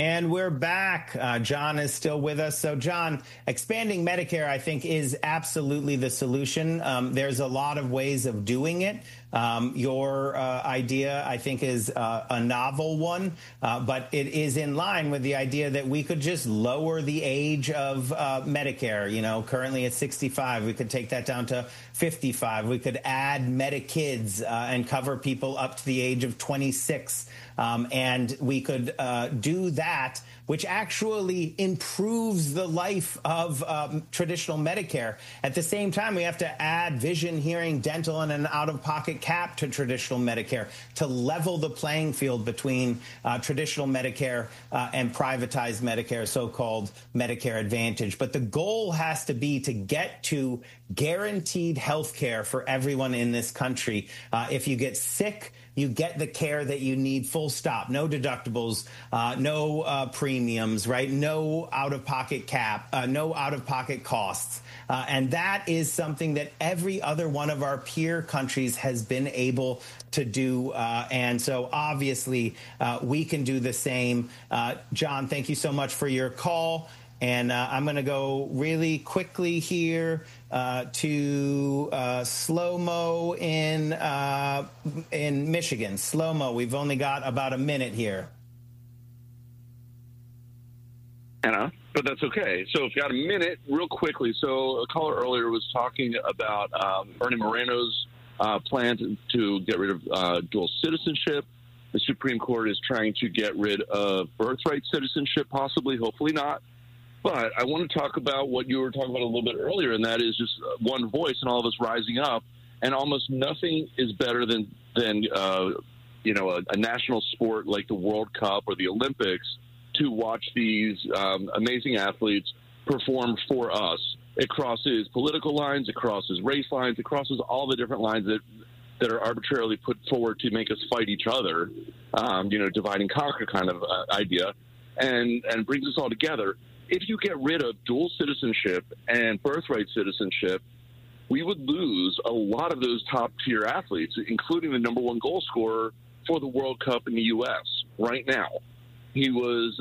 And we're back. John is still with us. So, John, expanding Medicare, I think, is absolutely the solution. There's a lot of ways of doing it. Your idea, I think, is a novel one, but it is in line with the idea that we could just lower the age of Medicare. You know, currently it's 65. We could take that down to 55. We could add Medikids and cover people up to the age of 26. And we could do that, which actually improves the life of traditional Medicare. At the same time, we have to add vision, hearing, dental, and an out-of-pocket cap to traditional Medicare to level the playing field between traditional Medicare and privatized Medicare, so-called Medicare Advantage. But the goal has to be to get to guaranteed health care for everyone in this country. If you get sick, you get the care that you need, full stop. No deductibles, no premiums, right? No out-of-pocket cap, no out-of-pocket costs. And that is something that every other one of our peer countries has been able to do. And so obviously we can do the same. John, thank you so much for your call. And I'm going to go really quickly here to Slow-Mo in Michigan. Slow-Mo, we've only got about a minute here. Anna, but that's okay. So if you got a minute, real quickly. So a caller earlier was talking about Bernie Moreno's plan to get rid of dual citizenship. The Supreme Court is trying to get rid of birthright citizenship, possibly, hopefully not. But I want to talk about what you were talking about a little bit earlier, and that is just one voice and all of us rising up. And almost nothing is better than you know, a national sport like the World Cup or the Olympics to watch these amazing athletes perform for us. It crosses political lines, it crosses race lines, it crosses all the different lines that are arbitrarily put forward to make us fight each other, you know, divide and conquer kind of idea, and brings us all together. If you get rid of dual citizenship and birthright citizenship, we would lose a lot of those top-tier athletes, including the number one goal scorer for the World Cup in the U.S. right now. He was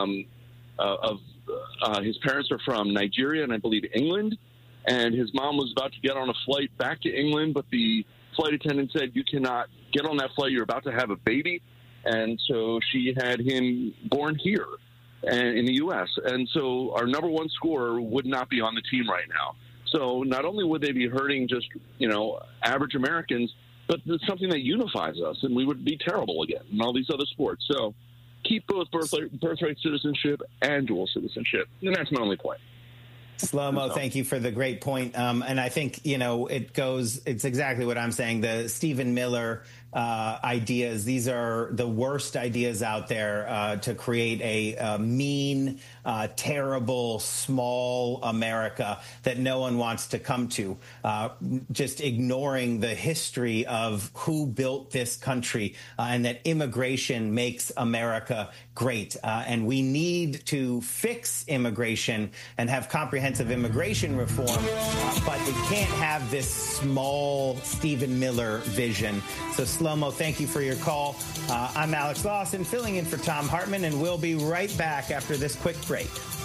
his parents are from Nigeria and I believe England, and his mom was about to get on a flight back to England, but the flight attendant said, "You cannot get on that flight. You're about to have a baby," and so she had him born here and in the U.S. And so our number one scorer would not be on the team right now. So not only would they be hurting just, you know, average Americans, but it's something that unifies us, and we would be terrible again in all these other sports. So keep both birthright citizenship and dual citizenship. And that's my only point. Slow-Mo, thank you for the great point. And I think, you know, it's exactly what I'm saying. The Stephen Miller ideas, these are the worst ideas out there to create a mean, terrible, small America that no one wants to come to, just ignoring the history of who built this country and that immigration makes America great. And we need to fix immigration and have comprehensive immigration reform, but it can't have this small Stephen Miller vision. So Slow-Mo, thank you for your call. I'm Alex Lawson, filling in for Thom Hartmann, and we'll be right back after this quick break.